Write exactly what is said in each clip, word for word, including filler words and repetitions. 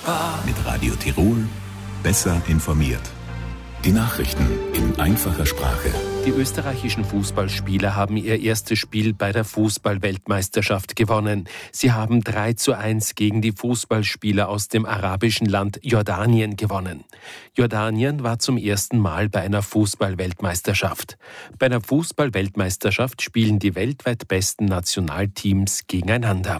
Mit Radio Tirol besser informiert. Die Nachrichten in einfacher Sprache. Die österreichischen Fußballspieler haben ihr erstes Spiel bei der Fußball-Weltmeisterschaft gewonnen. Sie haben drei zu eins gegen die Fußballspieler aus dem arabischen Land Jordanien gewonnen. Jordanien war zum ersten Mal bei einer Fußball-Weltmeisterschaft. Bei einer Fußball-Weltmeisterschaft spielen die weltweit besten Nationalteams gegeneinander.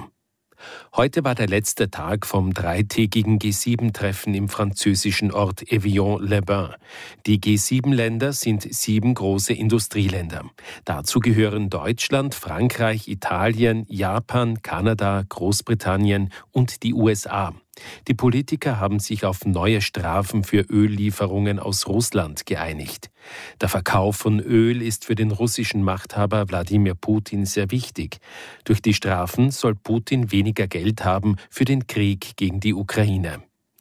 Heute war der letzte Tag vom dreitägigen G sieben Treffen im französischen Ort Évian-les-Bains. Die G sieben Länder sind sieben große Industrieländer. Dazu gehören Deutschland, Frankreich, Italien, Japan, Kanada, Großbritannien und die U S A. Die Politiker haben sich auf neue Strafen für Öllieferungen aus Russland geeinigt. Der Verkauf von Öl ist für den russischen Machthaber Wladimir Putin sehr wichtig. Durch die Strafen soll Putin weniger Geld haben für den Krieg gegen die Ukraine.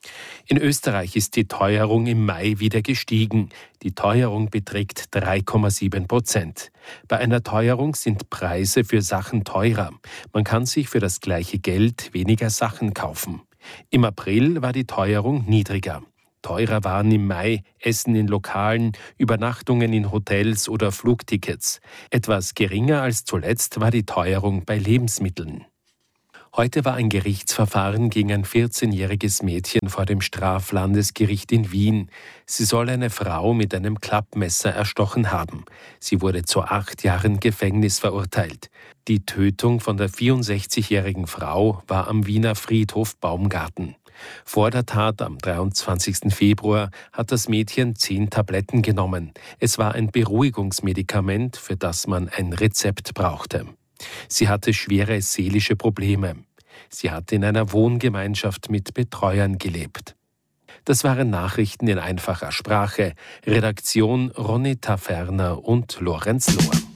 In Österreich ist die Teuerung im Mai wieder gestiegen. Die Teuerung beträgt drei Komma sieben Prozent. Bei einer Teuerung sind Preise für Sachen teurer. Man kann sich für das gleiche Geld weniger Sachen kaufen. Im April war die Teuerung niedriger. Teurer waren im Mai Essen in Lokalen, Übernachtungen in Hotels oder Flugtickets. Etwas geringer als zuletzt war die Teuerung bei Lebensmitteln. Heute war ein Gerichtsverfahren gegen ein vierzehnjähriges Mädchen vor dem Straflandesgericht in Wien. Sie soll eine Frau mit einem Klappmesser erstochen haben. Sie wurde zu acht Jahren Gefängnis verurteilt. Die Tötung von der vierundsechzigjährigen Frau war am Wiener Friedhof Baumgarten. Vor der Tat am dreiundzwanzigsten Februar hat das Mädchen zehn Tabletten genommen. Es war ein Beruhigungsmedikament, für das man ein Rezept brauchte. Sie hatte schwere seelische Probleme. Sie hatte in einer Wohngemeinschaft mit Betreuern gelebt. Das waren Nachrichten in einfacher Sprache. Redaktion Ronita Ferner und Lorenz Lohr.